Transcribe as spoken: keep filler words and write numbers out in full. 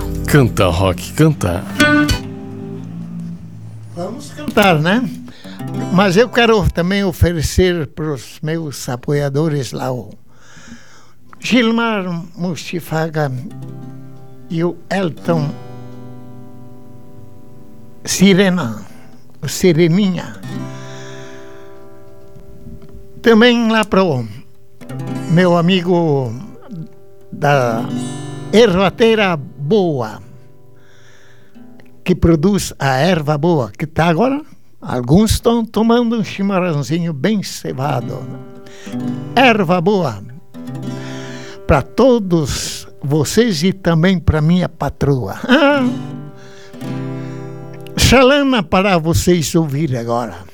Canta, Rock, canta. Vamos cantar, né? Mas eu quero também oferecer para os meus apoiadores lá o Gilmar Mustifaga e o Elton Sirena, o Sireninha. Também lá para o meu amigo da Ervateira Boa, que produz a erva boa, que está agora, alguns estão tomando um chimarrãozinho bem cevado. Erva boa, para todos vocês e também para minha patroa. Ah, Xalana para vocês ouvir agora.